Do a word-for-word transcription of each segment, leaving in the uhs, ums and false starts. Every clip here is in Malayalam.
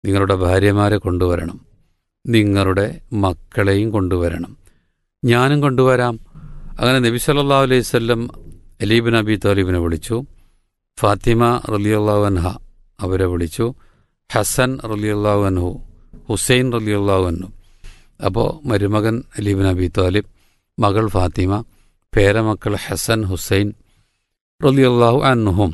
നിങ്ങളുടെ ഭാര്യമാരെ കൊണ്ടുവരണം, നിങ്ങളുടെ മക്കളെയും കൊണ്ടുവരണം, ഞാനും കൊണ്ടുവരാം. അങ്ങനെ നബി സല്ലല്ലാഹു അലൈഹി വസല്ലം അലി ഇബ്നു അബീ ത്വാലിബിനെ വിളിച്ചു, ഫാത്തിമ റളിയല്ലാഹു അൻഹ അവരെ വിളിച്ചു, ഹസൻ റളിയല്ലാഹു അൻഹു, ഹുസൈൻ റളിയല്ലാഹു അൻഹു. അപ്പോൾ മരുമകൻ അലി ഇബ്നു അബീ ത്വാലിബ്, മകൾ ഫാത്തിമ, പേരമക്കൾ ഹസൻ, ഹുസൈൻ റളിയല്ലാഹു അൻഹും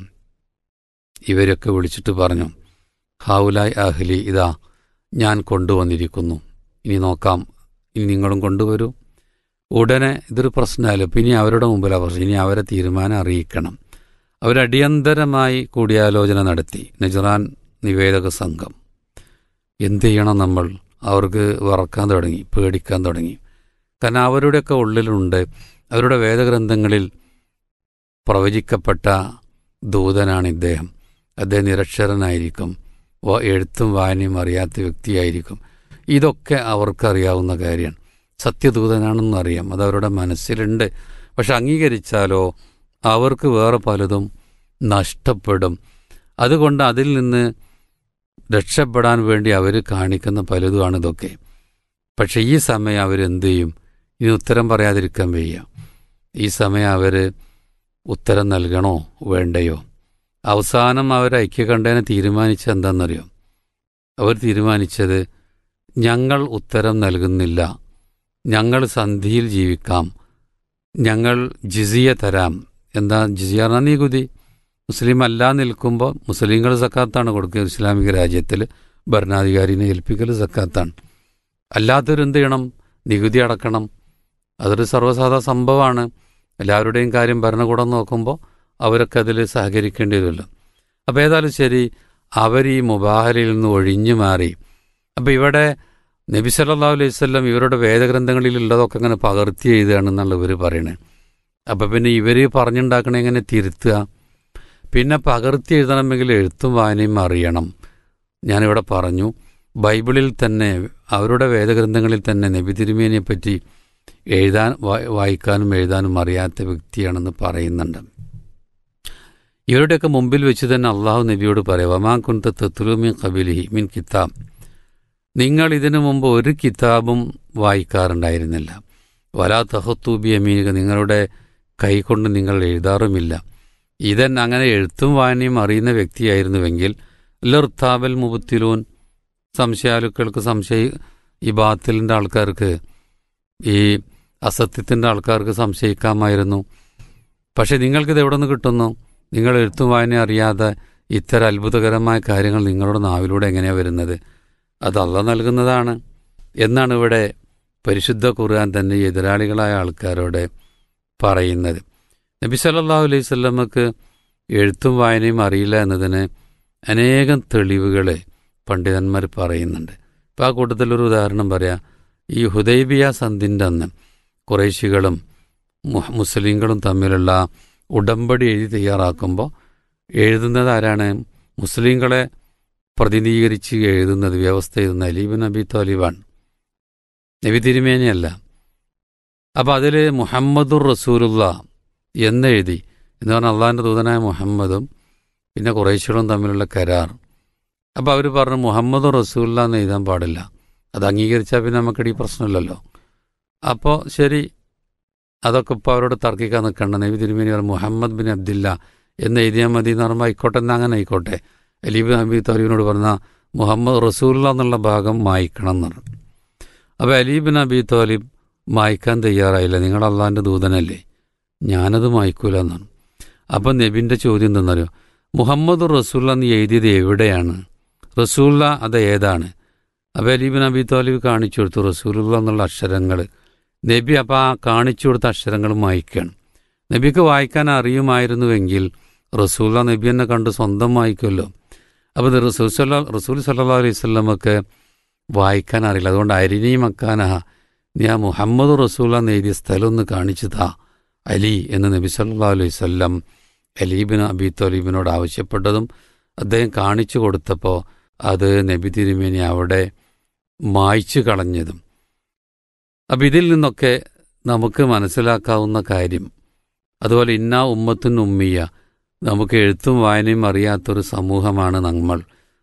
ഇവരൊക്കെ വിളിച്ചിട്ട് പറഞ്ഞു, ഹൗലായ് അഹ്ലി, ഇതാ ഞാൻ കൊണ്ടുവന്നിരിക്കുന്നു, ഇനി നോക്കാം, ഇനി നിങ്ങളും കൊണ്ടുവരൂ. ഉടനെ ഇതൊരു പ്രശ്നമല്ല, പിന്നെ അവരുടെ മുമ്പിലാണ് പ്രശ്നം, ഇനി അവരെ തീരുമാനം അറിയിക്കണം. അവരടിയന്തരമായി കൂടിയാലോചന നടത്തി. നജ്റാൻ നിവേദക സംഘം എന്ത് ചെയ്യണം, നമ്മൾ അവർക്ക് വറക്കാൻ തുടങ്ങി, പേടിക്കാൻ തുടങ്ങി. കാരണം അവരുടെയൊക്കെ ഉള്ളിലുണ്ട്, അവരുടെ വേദഗ്രന്ഥങ്ങളിൽ പ്രവചിക്കപ്പെട്ട ദൂതനാണ് ഇദ്ദേഹം, അദ്ദേഹം നിരക്ഷരനായിരിക്കും, എഴുത്തും വായനയും അറിയാത്ത വ്യക്തിയായിരിക്കും. ഇതൊക്കെ അവർക്കറിയാവുന്ന കാര്യമാണ്. സത്യദൂതനാണെന്നറിയാം, അതവരുടെ മനസ്സിലുണ്ട്. പക്ഷെ അംഗീകരിച്ചാലോ അവർക്ക് വേറെ പലതും നഷ്ടപ്പെടും. അതുകൊണ്ട് അതിൽ നിന്ന് രക്ഷപ്പെടാൻ വേണ്ടി അവർ കാണിക്കുന്ന പലതുമാണ് ഇതൊക്കെ. പക്ഷെ ഈ സമയം അവരെന്ത് ചെയ്യും? ഇനി ഉത്തരം പറയാതിരിക്കാൻ വയ്യ. ഈ സമയം അവർ ഉത്തരം നൽകണോ വേണ്ടയോ? അവസാനം അവർ ഐക്യകണ്ഠേന തീരുമാനിച്ചത് എന്താണെന്നറിയോ? അവർ തീരുമാനിച്ചത്, ഞങ്ങൾ ഉത്തരം നൽകുന്നില്ല, ഞങ്ങൾ സന്ധിയിൽ ജീവിക്കാം, ഞങ്ങൾ ജിസിയ തരാം. എന്താ ജിസിയ? നികുതി. മുസ്ലിം അല്ല നിൽക്കുമ്പോൾ മുസ്ലിങ്ങൾ സക്കാത്താണ് കൊടുക്കുക. ഇസ്ലാമിക രാജ്യത്തിൽ ഭരണാധികാരിനെ ഏൽപ്പിക്കൽ സക്കാത്താണ്. അല്ലാത്തവരെന്ത് ചെയ്യണം? നികുതി അടക്കണം. അതൊരു സർവ്വസാധാരണ സംഭവമാണ്. എല്ലാവരുടെയും കാര്യം ഭരണകൂടം നോക്കുമ്പോൾ അവരൊക്കെ അതിൽ സഹകരിക്കേണ്ടി വരുമല്ലോ. അപ്പോൾ ഏതായാലും ശരി, അവർ ഈ മുബാഹലയിൽ നിന്ന് ഒഴിഞ്ഞു മാറി. അപ്പോൾ ഇവിടെ നബി സല്ലല്ലാഹു അലൈഹി വസല്ലം ഇവരുടെ വേദഗ്രന്ഥങ്ങളിലുള്ളതൊക്കെ അങ്ങനെ പകർത്തി എഴുതുകയാണെന്നുള്ള ഇവർ പറയണത്. അപ്പം പിന്നെ ഇവർ പറഞ്ഞുണ്ടാക്കണേ എങ്ങനെ തിരുത്തുക? പിന്നെ പകർത്തി എഴുതണമെങ്കിൽ എഴുത്തും വായനയും അറിയണം. ഞാനിവിടെ പറഞ്ഞു, ബൈബിളിൽ തന്നെ അവരുടെ വേദഗ്രന്ഥങ്ങളിൽ തന്നെ നബി തിരുമേനിയെ പറ്റി എഴുതാൻ വായിക്കാനും എഴുതാനും അറിയാത്ത വ്യക്തിയാണെന്ന് പറയുന്നുണ്ട്. ഇവരുടെയൊക്കെ മുമ്പിൽ വെച്ച് തന്നെ അള്ളാഹു നബിയോട് പറയാം, വമാ കുൻത തത്ലൂ മിൻ ഖബലിഹി മിൻ കിതാബ്, നിങ്ങൾ ഇതിനു മുമ്പ് ഒരു കിതാബും വായിക്കാറുണ്ടായിരുന്നില്ല. വലാ തഖത്തു ബി യമീനിക, നിങ്ങളുടെ കൈകൊണ്ട് നിങ്ങൾ എഴുതാറുമില്ല. ഇതൻ അങ്ങനെ എഴുത്തും വായനയും അറിയുന്ന വ്യക്തിയായിരുന്നുവെങ്കിൽ ലർത്താബൽ മുബത്തിലൂൻ, സംശയാലുക്കൾക്ക്, സംശയ ഈ ബാത്തിലിൻ്റെ ആൾക്കാർക്ക്, ഈ അസത്യത്തിൻ്റെ ആൾക്കാർക്ക് സംശയിക്കാമായിരുന്നു. പക്ഷെ നിങ്ങൾക്കിത് എവിടെ നിന്ന് കിട്ടുന്നു? നിങ്ങൾ എഴുത്തും വായന അറിയാതെ ഇത്തരം അത്ഭുതകരമായ കാര്യങ്ങൾ നിങ്ങളുടെ നാവിലൂടെ എങ്ങനെയാണ് വരുന്നത്? അത് അള്ളാഹ് നൽകുന്നതാണ് എന്നാണ് ഇവിടെ പരിശുദ്ധ ഖുർആൻ തന്നെ എതിരാളികളായ ആൾക്കാരോട് പറയുന്നത്. നബി സല്ലല്ലാഹു അലൈഹി വസല്ലമക്ക് എഴുത്തും വായനയും അറിയില്ല എന്നതിന് അനേകം തെളിവുകൾ പണ്ഡിതന്മാർ പറയുന്നുണ്ട്. ഇപ്പോൾ ആ കൂട്ടത്തിലൊരു ഉദാഹരണം പറയാം. ഈ ഹുദൈബിയ സന്ധിൻ്റെ അന്ന് ഖുറൈശികളും മുസ്ലിങ്ങളും തമ്മിലുള്ള ഉടമ്പടി എഴുതി തയ്യാറാക്കുമ്പോൾ എഴുതുന്നത് ആരാണ്? മുസ്ലിങ്ങളെ പ്രതിനിധീകരിച്ച് എഴുതുന്നത്, വ്യവസ്ഥ എഴുതുന്ന അലി ഇബ്നു അബീ ത്വാലിബാണ്, നബി തിരുമേനിയല്ല. അപ്പോൾ അതിൽ മുഹമ്മദുർ റസൂലുള്ളാഹ് എന്നെഴുതി. എന്ന് പറഞ്ഞാൽ അള്ളാഹിൻ്റെ ദൂതനായ മുഹമ്മദും പിന്നെ ഖുറൈശികളും തമ്മിലുള്ള കരാർ. അപ്പോൾ അവർ പറഞ്ഞു മുഹമ്മദുർ റസൂലുള്ളാഹ് എന്ന് എഴുതാൻ പാടില്ല. അത് അംഗീകരിച്ചാൽ പിന്നെ നമുക്കിടയിൽ പ്രശ്നമില്ലല്ലോ. അപ്പോൾ ശരി, അതൊക്കെ ഇപ്പോൾ അവരോട് തർക്കിക്കാൻ നിൽക്കണ്ട. നബി തിരുമേനി പറഞ്ഞു മുഹമ്മദ് ബിൻ അബ്ദില്ല എന്ന് എഴുതിയാൽ മതി എന്ന് പറയുമ്പോൾ ആയിക്കോട്ടെ, എന്നാൽ അങ്ങനെ ആയിക്കോട്ടെ. അലി ഇബ്നു അബീ ത്വാലിബിനോട് പറഞ്ഞാൽ മുഹമ്മദ് റസൂലുള്ളാഹ് എന്നുള്ള ഭാഗം മായ്ക്കണം എന്ന് പറഞ്ഞു. അപ്പോൾ അലി ഇബ്നു അബീ ത്വാലിബ് മായ്ക്കാൻ തയ്യാറായില്ല. നിങ്ങൾ അള്ളാഹിൻ്റെ ദൂതനല്ലേ, ഞാനത് മായ്ക്കൂല എന്നാണ്. അപ്പം നബിൻ്റെ ചോദ്യം എന്താണെന്നറിയോ? മുഹമ്മദ് റസൂലുള്ളാഹ് എന്ന് എഴുതിയത് എവിടെയാണ്? റസൂലുള്ളാഹ് അത് ഏതാണ്? അപ്പോൾ അലി ഇബ്നു അബീ ത്വാലിബ് കാണിച്ചു കൊടുത്തു റസൂലുള്ളാഹ് എന്നുള്ള അക്ഷരങ്ങൾ. നബി അപ്പോൾ ആ കാണിച്ചു കൊടുത്ത അക്ഷരങ്ങൾ വായിക്കുകയാണ്. നബിക്ക് വായിക്കാൻ അറിയുമായിരുന്നുവെങ്കിൽ റസൂലുള്ളാഹ് നബി എന്നെ കണ്ട് സ്വന്തം വായിക്കുമല്ലോ. അപ്പോൾ റസൂൽ റസൂൽ സല്ലല്ലാഹു അലൈഹി വസല്ലമക്ക് വായിക്കാൻ അറിയില്ല. അതുകൊണ്ട് അരിനി മക്കാനഹ, നീ ആ മുഹമ്മദ് റസൂലുള്ളാഹ് എന്ന് എഴുതിയ സ്ഥലം ഒന്ന് കാണിച്ചു താ അലി എന്ന് നബി സല്ലല്ലാഹു അലൈഹി വസല്ലം അലി ഇബ്നു അബീ ത്വാലിബിനോട് ആവശ്യപ്പെട്ടതും അദ്ദേഹം കാണിച്ചു കൊടുത്തപ്പോൾ അത് നബി തിരുമേനി അവിടെ മായ്ച്ചു കളഞ്ഞതും. അപ്പം ഇതിൽ നിന്നൊക്കെ നമുക്ക് മനസ്സിലാക്കാവുന്ന കാര്യം, അതുപോലെ ഇന്നാ ഉമ്മത്തുൻ ഉമ്മിയ, നമുക്ക് എഴുത്തും വായനയും അറിയാത്തൊരു സമൂഹമാണ് നമ്മൾ.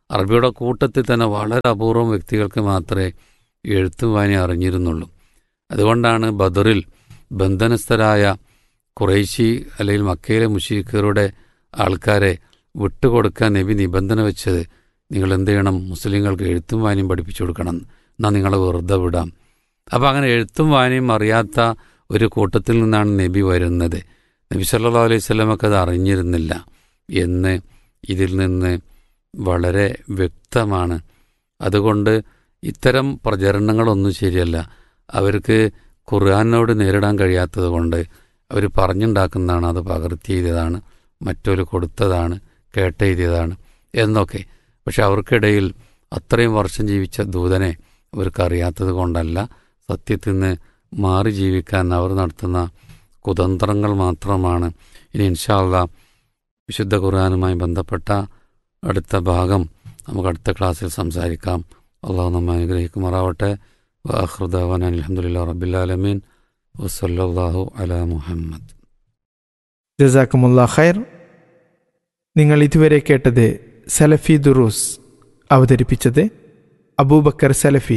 അറബിയുടെ കൂട്ടത്തിൽ തന്നെ വളരെ അപൂർവം വ്യക്തികൾക്ക് മാത്രമേ എഴുത്തും വായന അറിഞ്ഞിരുന്നുള്ളൂ. അതുകൊണ്ടാണ് ബദറിൽ ബന്ധനസ്ഥരായ ഖുറൈശി അല്ലെങ്കിൽ മക്കയിലെ മുശ്രിക്കുകളുടെ ആൾക്കാരെ വിട്ടുകൊടുക്കാൻ നബി നിബന്ധന വെച്ചത്, നിങ്ങൾ എന്ത് ചെയ്യണം, മുസ്ലിങ്ങൾക്ക് എഴുത്തും വായനയും പഠിപ്പിച്ചു കൊടുക്കണം, എന്നാൽ നിങ്ങളെ വെറുതെ വിടാം. അപ്പോൾ അങ്ങനെ എഴുത്തും വായനയും അറിയാത്ത ഒരു കൂട്ടത്തിൽ നിന്നാണ് നബി വരുന്നത്. നബി സല്ലല്ലാഹു അലൈഹി വസല്ലമക്ക് അത് അറിഞ്ഞിരുന്നില്ല എന്ന് ഇതിൽ നിന്ന് വളരെ വ്യക്തമാണ്. അതുകൊണ്ട് ഇത്തരം പ്രചരണങ്ങളൊന്നും ശരിയല്ല. അവർക്ക് ഖുർആനോട് നേരിടാൻ കഴിയാത്തത് കൊണ്ട് അവർ പറഞ്ഞുണ്ടാക്കുന്നതാണ്, അത് പകർത്തിയെഴുതിയതാണ്, മറ്റൊരു കൊടുത്തതാണ്, കേട്ടെഴുതിയതാണ് എന്നൊക്കെ. പക്ഷെ അവർക്കിടയിൽ അത്രയും വർഷം ജീവിച്ച ദൂതനെ അവർക്കറിയാത്തത് കൊണ്ടല്ല, സത്യത്തിൽ നിന്ന് മാറി ജീവിക്കാൻ അവർ നടത്തുന്ന കുതന്ത്രങ്ങൾ മാത്രമാണ്. ഇനി ഇൻഷാ അല്ലാഹ് വിശുദ്ധ ഖുർആനുമായി ബന്ധപ്പെട്ട അടുത്ത ഭാഗം നമുക്ക് അടുത്ത ക്ലാസ്സിൽ സംസാരിക്കാം. അള്ളാഹു നമ്മെ അനുഗ്രഹിക്കുമാറാവട്ടെ. വആഖിറു ദഅ്വാനാ അൽഹംദുലില്ലാഹി റബ്ബിൽ ആലമീൻ വസല്ലല്ലാഹു അലാ മുഹമ്മദ്. ജസാക്കുമുല്ലാ ഖൈർ. നിങ്ങൾ ഇതുവരെ കേട്ടത് സലഫി ദുറൂസ്, അവതരിപ്പിച്ചത് അബൂബക്കർ സലഫി.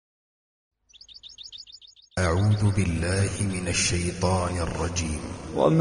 أعوذ بالله من الشيطان الرجيم.